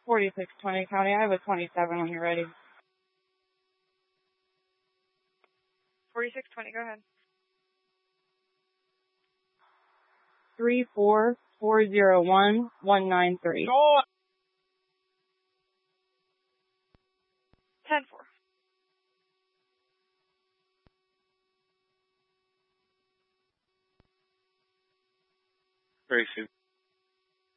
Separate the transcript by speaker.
Speaker 1: 4620 County. I have a 27 when you're ready.
Speaker 2: 4620, go ahead.
Speaker 1: 34401-193.
Speaker 2: 10-4.
Speaker 3: Very soon.